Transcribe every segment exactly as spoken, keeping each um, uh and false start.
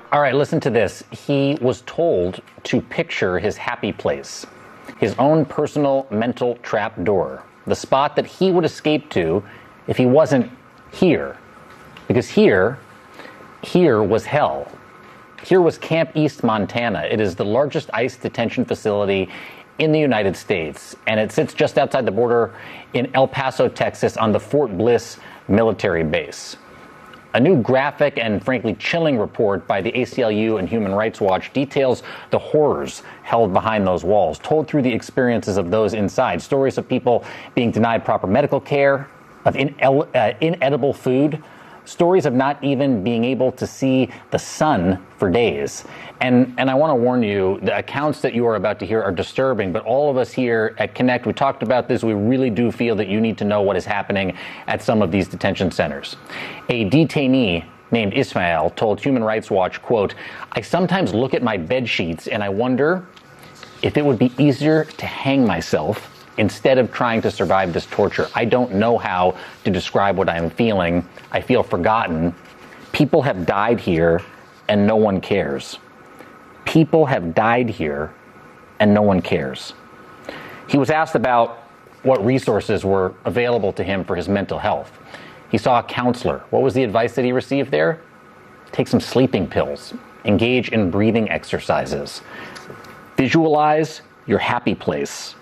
All right, listen to this. He was told to picture his happy place, his own personal mental trap door, the spot that he would escape to if he wasn't here. Because here, here was hell. Here was Camp East, Montana. It is the largest ICE detention facility in the United States, and it sits just outside the border in El Paso, Texas, on the Fort Bliss military base. A new graphic and frankly chilling report by the A C L U and Human Rights Watch details the horrors held behind those walls, told through the experiences of those inside. Stories of people being denied proper medical care, of inel- uh, inedible food, stories of not even being able to see the sun for days. And and I want to warn you, the accounts that you are about to hear are disturbing, but all of us here at Connect, we talked about this, we really do feel that you need to know what is happening at some of these detention centers. A detainee named Ismail told Human Rights Watch, quote, "I sometimes look at my bed sheets and I wonder if it would be easier to hang myself instead of trying to survive this torture. I don't know how to describe what I am feeling. I feel forgotten. People have died here and no one cares. People have died here and no one cares." He was asked about what resources were available to him for his mental health. He saw a counselor. What was the advice that he received there? Take some sleeping pills. Engage in breathing exercises. Visualize your happy place.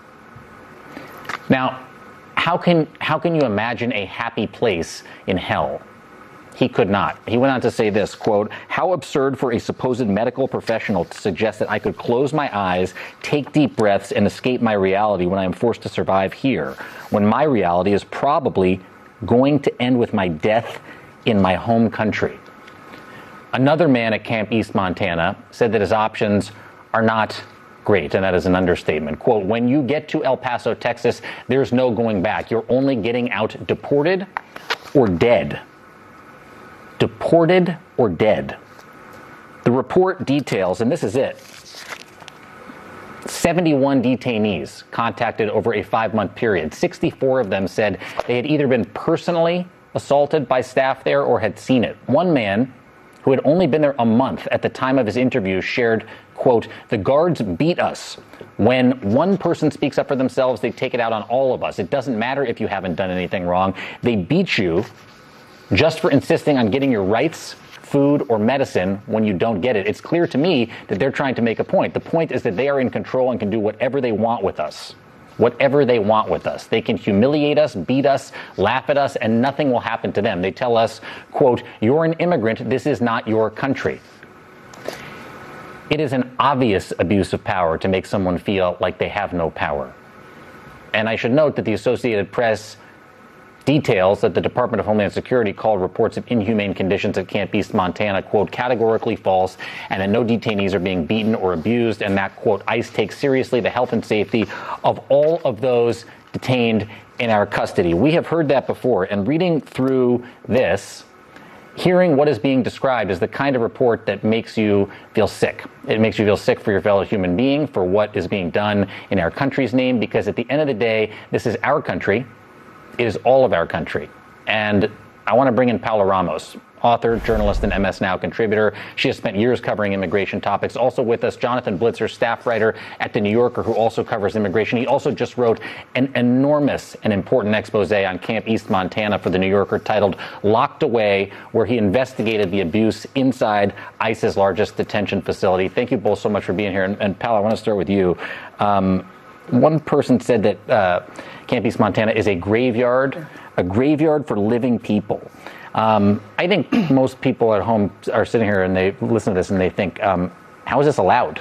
Now, how can how can you imagine a happy place in hell? He could not. He went on to say this, quote, "How absurd for a supposed medical professional to suggest that I could close my eyes, take deep breaths, and escape my reality when I am forced to survive here, when my reality is probably going to end with my death in my home country." Another man at Camp East, Montana, said that his options are not great, and that is an understatement. Quote, "When you get to El Paso, Texas, there's no going back. You're only getting out deported or dead. Deported or dead." The report details, and this is it, seventy-one detainees contacted over a five-month period. sixty-four of them said they had either been personally assaulted by staff there or had seen it. One man, who had only been there a month at the time of his interview, shared, quote, "The guards beat us. When one person speaks up for themselves, they take it out on all of us. It doesn't matter if you haven't done anything wrong. They beat you just for insisting on getting your rights, food, or medicine when you don't get it. It's clear to me that they're trying to make a point. The point is that they are in control and can do whatever they want with us. Whatever they want with us. They can humiliate us, beat us, laugh at us, and nothing will happen to them. They tell us, quote, "You're an immigrant. This is not your country." It is an obvious abuse of power to make someone feel like they have no power. And I should note that the Associated Press details that the Department of Homeland Security called reports of inhumane conditions at Camp East, Montana, quote, "categorically false," and that no detainees are being beaten or abused, and that, quote, "ICE takes seriously the health and safety of all of those detained in our custody." We have heard that before, and reading through this, hearing what is being described is the kind of report that makes you feel sick. It makes you feel sick for your fellow human being, for what is being done in our country's name, because at the end of the day, this is our country. It is all of our country. And I want to bring in Paola Ramos, author, journalist, and M S Now contributor. She has spent years covering immigration topics. Also with us, Jonathan Blitzer, staff writer at The New Yorker, who also covers immigration. He also just wrote an enormous and important expose on Camp East, Montana for The New Yorker titled "Locked Away," where he investigated the abuse inside ICE's largest detention facility. Thank you both so much for being here. And, and Paola, I want to start with you. Um, one person said that uh, Camp East, Montana is a graveyard, a graveyard for living people. Um, I think most people at home are sitting here and they listen to this and they think, um, how is this allowed?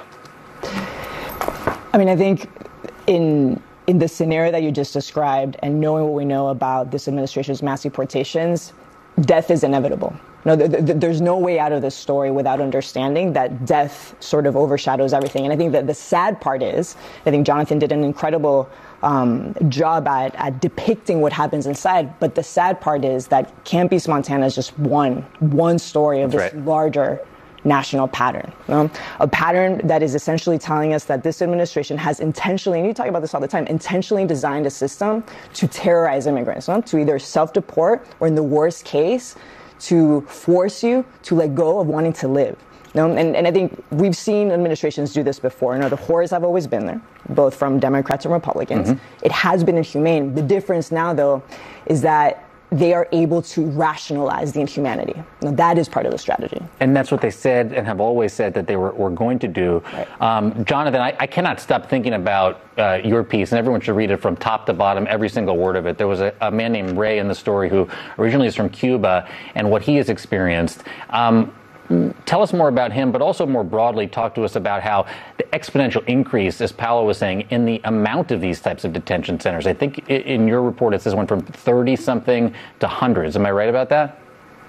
I mean, I think in in the scenario that you just described and knowing what we know about this administration's mass deportations, death is inevitable. No, th- th- there's no way out of this story without understanding that death sort of overshadows everything. And I think that the sad part is, I think Jonathan did an incredible um, job at, at depicting what happens inside. But the sad part is that Camp East, Montana is just one, one story of That's this right. larger national pattern. You know? A pattern that is essentially telling us that this administration has intentionally, and you talk about this all the time, intentionally designed a system to terrorize immigrants, you know? To either self-deport or, in the worst case, to force you to let go of wanting to live. No, and, and I think we've seen administrations do this before. You know, the horrors have always been there, both from Democrats and Republicans. Mm-hmm. It has been inhumane. The difference now, though, is that they are able to rationalize the inhumanity. Now, that is part of the strategy. And that's what they said and have always said that they were, were going to do. Right. Um, Jonathan, I, I cannot stop thinking about uh, your piece, and everyone should read it from top to bottom, every single word of it. There was a, a man named Ray in the story who originally is from Cuba and what he has experienced. Um, Tell us more about him, but also more broadly, talk to us about how the exponential increase, as Paolo was saying, in the amount of these types of detention centers. I think in your report it says went from thirty-something to hundreds. Am I right about that?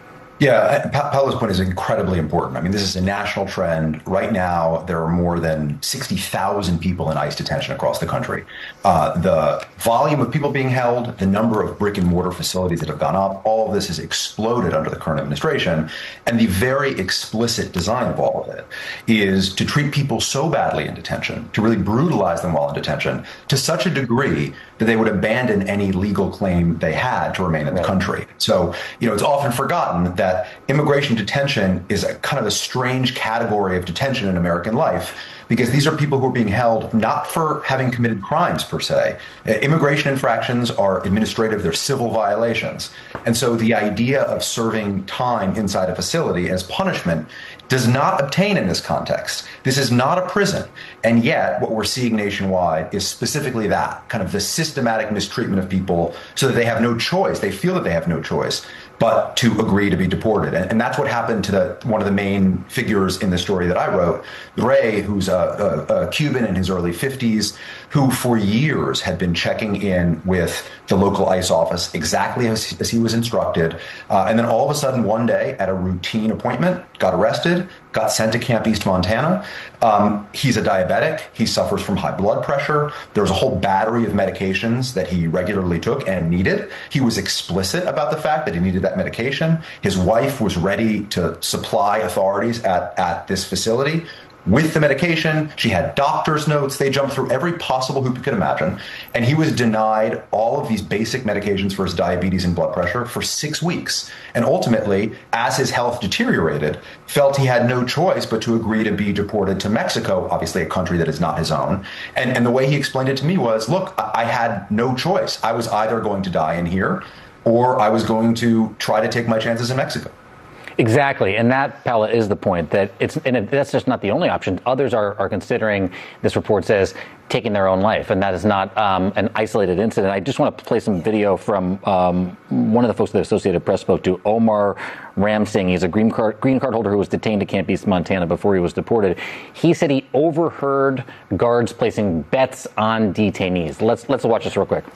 Yeah, pa- Paolo's point is incredibly important. I mean, this is a national trend. Right now, there are more than sixty thousand people in ICE detention across the country. Uh, the volume of people being held, the number of brick and mortar facilities that have gone up, all of this has exploded under the current administration. And the very explicit design of all of it is to treat people so badly in detention, to really brutalize them while in detention, to such a degree that they would abandon any legal claim they had to remain in the country. So, you know, it's often forgotten that that immigration detention is a kind of a strange category of detention in American life, because these are people who are being held not for having committed crimes per se. Uh, immigration infractions are administrative, they're civil violations. And so the idea of serving time inside a facility as punishment does not obtain in this context. This is not a prison. And yet what we're seeing nationwide is specifically that, kind of the systematic mistreatment of people so that they have no choice. They feel that they have no choice but to agree to be deported. And, and that's what happened to the, one of the main figures in the story that I wrote, Ray, who's a, a, a Cuban in his early fifties, who for years had been checking in with the local ICE office exactly as, as he was instructed. Uh, and then all of a sudden, one day at a routine appointment, got arrested, got sent to Camp East Montana. Um, he's a diabetic. He suffers from high blood pressure. There was a whole battery of medications that he regularly took and needed. He was explicit about the fact that he needed that medication. His wife was ready to supply authorities at, at this facility with the medication. She had doctor's notes. They jumped through every possible hoop you could imagine. And he was denied all of these basic medications for his diabetes and blood pressure for six weeks. And ultimately, as his health deteriorated, felt he had no choice but to agree to be deported to Mexico, obviously a country that is not his own. And, and the way he explained it to me was, look, I had no choice. I was either going to die in here or I was going to try to take my chances in Mexico. Exactly, and that, Paolo, is the point, that it's, and it, that's just not the only option. Others are, are considering, this report says, taking their own life, and that is not um, an isolated incident. I just want to play some video from um, one of the folks that the Associated Press spoke to, Omar Ramsing. He's a green card, green card holder who was detained at Camp East Montana before he was deported. He said he overheard guards placing bets on detainees. Let's, let's watch this real quick.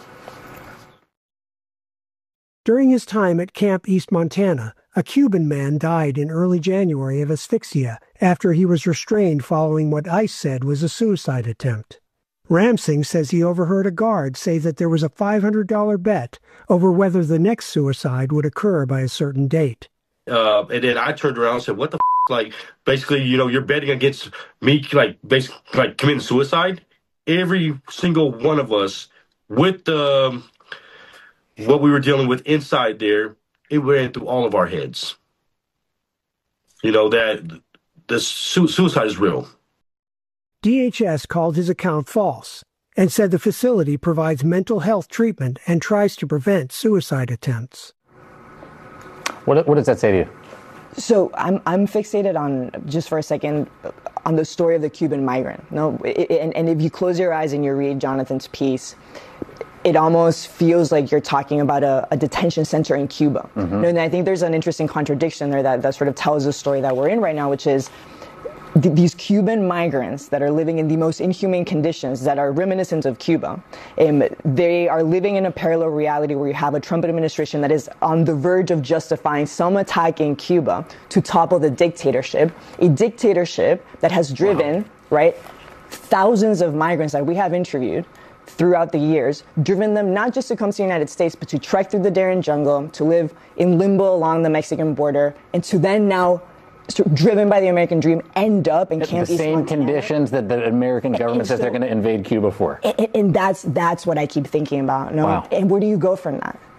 During his time at Camp East Montana, a Cuban man died in early January of asphyxia after he was restrained following what ICE said was a suicide attempt. Ramsing says he overheard a guard say that there was a five hundred dollars bet over whether the next suicide would occur by a certain date. Uh, and then I turned around and said, what the f-? Like, basically, you know, you're betting against me, like, basically, like, committing suicide? Every single one of us, with the, what we were dealing with inside there, it ran through all of our heads. You know, that the su- suicide is real. D H S called his account false and said the facility provides mental health treatment and tries to prevent suicide attempts. What, what does that say to you? So I'm I'm fixated on, just for a second, on the story of the Cuban migrant. No, it, and, and if you close your eyes and you read Jonathan's piece, it almost feels like you're talking about a, a detention center in Cuba. Mm-hmm. You know, and I think there's an interesting contradiction there that, that sort of tells the story that we're in right now, which is th- these Cuban migrants that are living in the most inhumane conditions that are reminiscent of Cuba. Um, they are living in a parallel reality where you have a Trump administration that is on the verge of justifying some attack in Cuba to topple the dictatorship, a dictatorship that has driven, wow. right, thousands of migrants that we have interviewed throughout the years, driven them not just to come to the United States, but to trek through the Darien jungle, to live in limbo along the Mexican border, and to then now, sort of driven by the American dream, end up in Camp East Montana. The same conditions that the American government says so, they're going to invade Cuba for. And, and that's that's what I keep thinking about. No? Wow. And where do you go from that?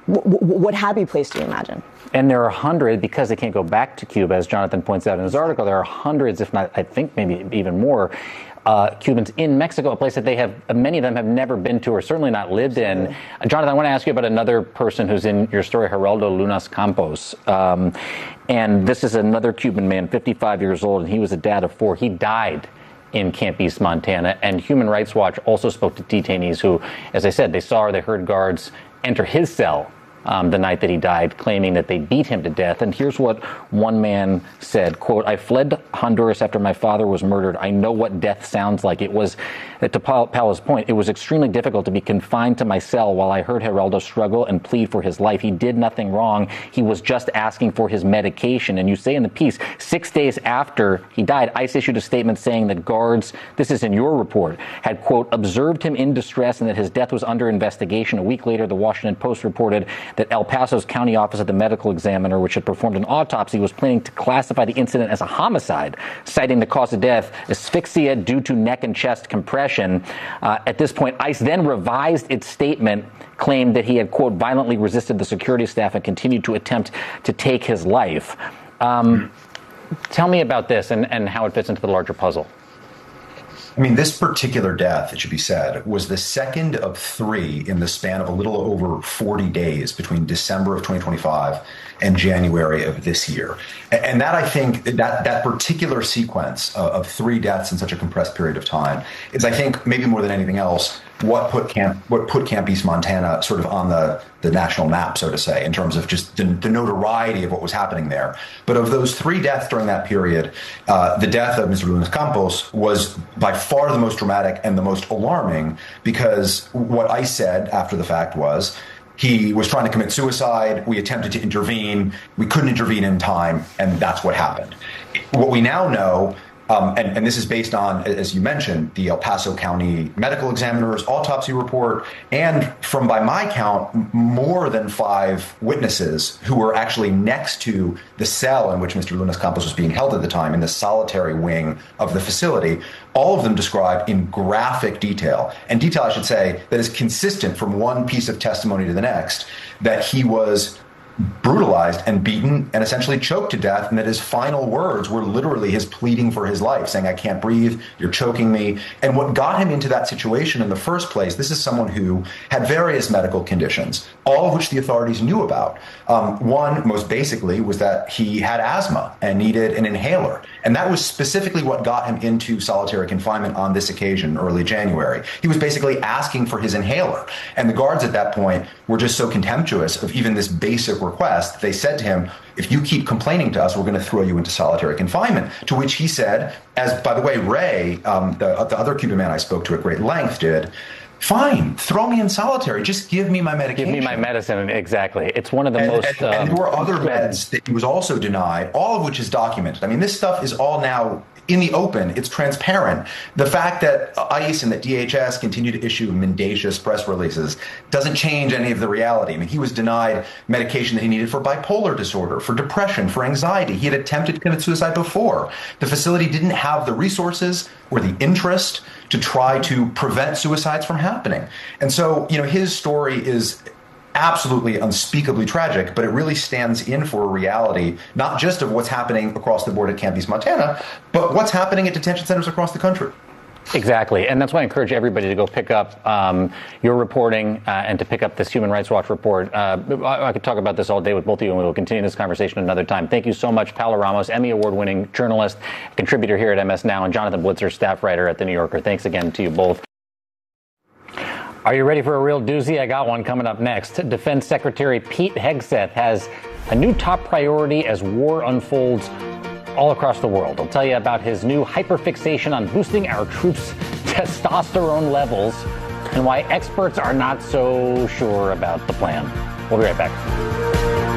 w- w- what happy place do you imagine? And there are hundreds, because they can't go back to Cuba, as Jonathan points out in his article, there are hundreds, if not, I think maybe even more, uh, Cubans in Mexico, a place that they have, many of them have never been to or certainly not lived in. Uh, Jonathan, I want to ask you about another person who's in your story, Geraldo Lunas Campos. Um, and this is another Cuban man, fifty-five years old, and he was a dad of four. He died in Camp East, Montana. And Human Rights Watch also spoke to detainees who, as I said, they saw or they heard guards enter his cell Um, the night that he died, claiming that they beat him to death. And here's what one man said, quote, "I fled Honduras after my father was murdered. I know what death sounds like. It was, to Paolo's point, it was extremely difficult to be confined to my cell while I heard Geraldo struggle and plead for his life. He did nothing wrong. He was just asking for his medication." And you say in the piece, six days after he died, ICE issued a statement saying that guards, this is in your report, had, quote, "observed him in distress and that his death was under investigation." A week later, the Washington Post reported that El Paso's county office of the medical examiner, which had performed an autopsy, was planning to classify the incident as a homicide, citing the cause of death, asphyxia due to neck and chest compression. Uh, at this point, ICE then revised its statement, claimed that he had, quote, "violently resisted the security staff and continued to attempt to take his life." Um, tell me about this and, and how it fits into the larger puzzle. I mean, this particular death, it should be said, was the second of three in the span of a little over forty days between December of twenty twenty-five and January of this year. And that, I think, that that particular sequence of, of three deaths in such a compressed period of time is, I think, maybe more than anything else, what put Camp what put Camp East Montana sort of on the, the national map, so to say, in terms of just the, the notoriety of what was happening there. But of those three deaths during that period, uh, the death of Mister Lunas Campos was by far the most dramatic and the most alarming, because what ICE said after the fact was he was trying to commit suicide. We attempted to intervene. We couldn't intervene in time, and that's what happened. What we now know, Um, and, and this is based on, as you mentioned, the El Paso County medical examiner's autopsy report, and from, by my count, more than five witnesses who were actually next to the cell in which Mister Lunas Campos was being held at the time, in the solitary wing of the facility. All of them described in graphic detail, and detail, I should say, that is consistent from one piece of testimony to the next, that he was brutalized and beaten and essentially choked to death, and that his final words were literally his pleading for his life, saying, "I can't breathe, you're choking me." And what got him into that situation in the first place, this is someone who had various medical conditions, all of which the authorities knew about. Um, one, most basically, was that he had asthma and needed an inhaler. And that was specifically what got him into solitary confinement on this occasion, early January. He was basically asking for his inhaler. And the guards at that point were just so contemptuous of even this basic request, they said to him, "If you keep complaining to us, we're going to throw you into solitary confinement." To which he said, as, by the way, Ray, um, the, the other Cuban man I spoke to at great length, did, "Fine, throw me in solitary. Just give me my medication. Give me my medicine." Exactly. It's one of the and, most... And, um, and there were other meds that he was also denied, all of which is documented. I mean, this stuff is all now in the open. It's transparent. The fact that ICE and that D H S continue to issue mendacious press releases doesn't change any of the reality. I mean, he was denied medication that he needed for bipolar disorder, for depression, for anxiety. He had attempted to commit suicide before. The facility didn't have the resources or the interest to try to prevent suicides from happening. And so, you know, his story is absolutely unspeakably tragic, but it really stands in for a reality, not just of what's happening across the board at Camp East, Montana, but what's happening at detention centers across the country. Exactly. And that's why I encourage everybody to go pick up um, your reporting uh, and to pick up this Human Rights Watch report. Uh, I, I could talk about this all day with both of you, and we'll continue this conversation another time. Thank you so much, Paola Ramos, Emmy Award-winning journalist, contributor here at M S Now, and Jonathan Blitzer, staff writer at The New Yorker. Thanks again to you both. Are you ready for a real doozy? I got one coming up next. Defense Secretary Pete Hegseth has a new top priority as war unfolds all across the world. I'll tell you about his new hyperfixation on boosting our troops' testosterone levels and why experts are not so sure about the plan. We'll be right back.